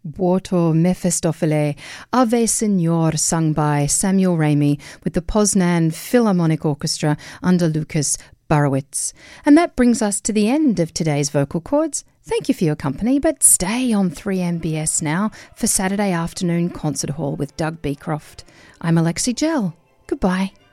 Vuoto Mefistofele, Ave Signor, sung by Samuel Ramey with the Poznan Philharmonic Orchestra under Lucas Burowitz. And that brings us to the end of today's Vocal Chords. Thank you for your company, but stay on 3MBS now for Saturday afternoon Concert Hall with Doug Beecroft. I'm Alexi Gell. Goodbye.